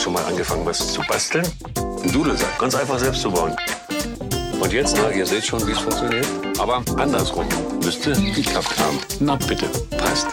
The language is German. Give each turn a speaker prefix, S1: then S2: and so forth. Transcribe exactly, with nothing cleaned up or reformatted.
S1: schon mal angefangen, was zu basteln? Ein Dudelsack, ganz einfach selbst zu bauen. Und jetzt, na, ihr seht schon, wie es funktioniert. Aber andersrum müsste geklappt haben. Na bitte, passt.